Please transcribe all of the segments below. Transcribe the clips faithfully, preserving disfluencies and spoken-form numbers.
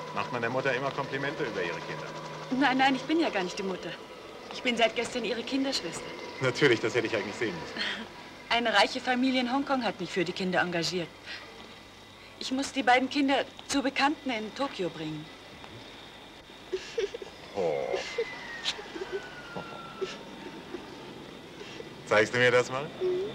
Macht man der Mutter immer Komplimente über ihre Kinder? Nein, nein, ich bin ja gar nicht die Mutter. Ich bin seit gestern ihre Kinderschwester. Natürlich, das hätte ich eigentlich sehen müssen. Eine reiche Familie in Hongkong hat mich für die Kinder engagiert. Ich muss die beiden Kinder zu Bekannten in Tokio bringen. Oh. Zeigst du mir das mal?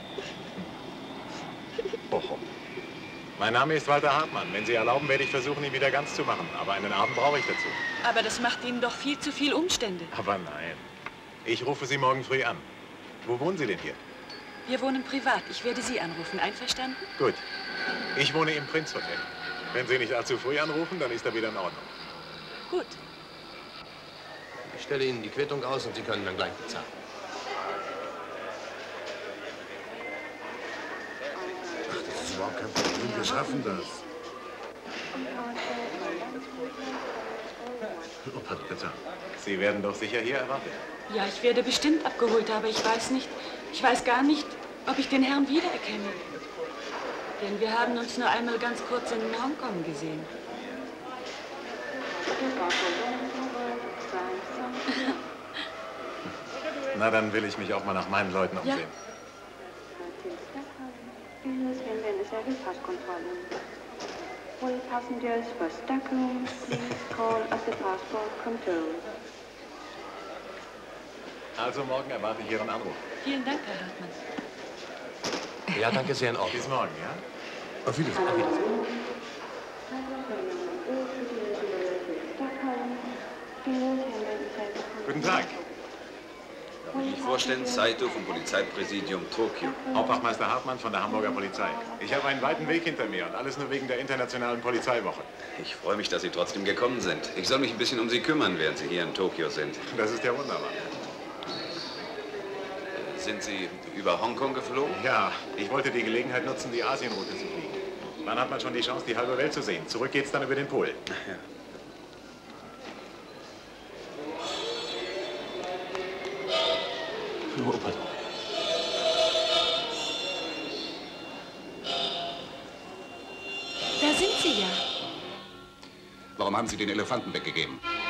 Oh. Mein Name ist Walter Hartmann. Wenn Sie erlauben, werde ich versuchen, ihn wieder ganz zu machen. Aber einen Abend brauche ich dazu. Aber das macht Ihnen doch viel zu viel Umstände. Aber nein. Ich rufe Sie morgen früh an. Wo wohnen Sie denn hier? Wir wohnen privat. Ich werde Sie anrufen. Einverstanden? Gut. Ich wohne im Prinz Hotel. Wenn Sie nicht allzu früh anrufen, dann ist er wieder in Ordnung. Gut. Ich stelle Ihnen die Quittung aus und Sie können dann gleich bezahlen. Ach, das ist überhaupt kein Problem. Wir schaffen das. Oh, pardon, bitte. Sie werden doch sicher hier erwartet. Ja, ich werde bestimmt abgeholt, aber ich weiß nicht, ich weiß gar nicht, ob ich den Herrn wiedererkenne. Denn wir haben uns nur einmal ganz kurz in Hongkong gesehen. Na, dann will ich mich auch mal nach meinen Leuten umsehen. Ja. Also morgen erwarte ich Ihren Anruf. Vielen Dank, Herr Hartmann. Ja, danke sehr in Ordnung. Bis morgen, ja? Auf Wiedersehen. Auf Wiedersehen. Guten Tag. Darf ich mich vorstellen? Saito vom Polizeipräsidium Tokio. Hauptwachtmeister Hartmann von der Hamburger Polizei. Ich habe einen weiten Weg hinter mir und alles nur wegen der internationalen Polizeiwoche. Ich freue mich, dass Sie trotzdem gekommen sind. Ich soll mich ein bisschen um Sie kümmern, während Sie hier in Tokio sind. Das ist ja wunderbar. Sind Sie über Hongkong geflogen? Ja, ich wollte die Gelegenheit nutzen, die Asienroute zu fliegen. Dann hat man schon die Chance, die halbe Welt zu sehen. Zurück geht's dann über den Pol. Ja. Oh, pardon. Da sind Sie ja. Warum haben Sie den Elefanten weggegeben?